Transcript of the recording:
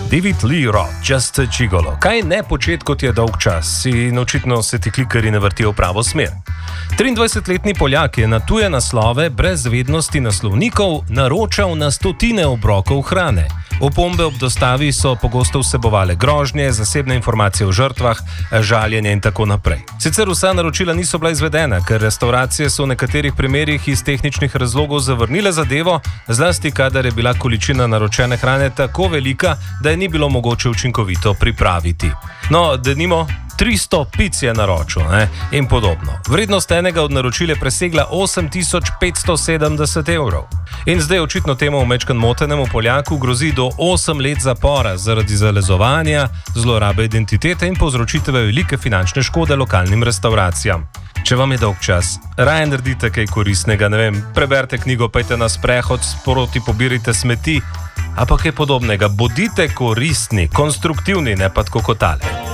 David Lee Roth, Just a Gigolo. Kaj ne početi, kot je dolg čas in očitno se ti klikari ne vrtijo v pravo smer. 23-letni Poljak je na tuje naslove brez vednosti naslovnikov naročal na stotine obrokov hrane. Opombe ob dostavi so pogosto vsebovale grožnje, zasebne informacije o žrtvah, žaljenje in tako naprej. Sicer vsa naročila niso bila izvedena, ker restauracije so v nekaterih primerjih iz tehničnih razlogov zavrnile zadevo, zlasti kadar je bila količina naročene hrane tako velika, da je ni bilo mogoče učinkovito pripraviti. No, denimo 300 pic je naročil in podobno. Vrednost enega od naročil je presegla 8570 evrov. In zdaj očitno temu mečkan motenemu Poljaku grozi do 8 let zapora zaradi zalezovanja, zlorabe identitete in povzročitve velike finančne škode lokalnim restauracijam. Če vam je dolg čas, raje naredite kaj koristnega, preberite knjigo, pejte na sprehod, sproti pobirite smeti, a pa kaj podobnega. Bodite koristni, konstruktivni, ne pa tako kot tale.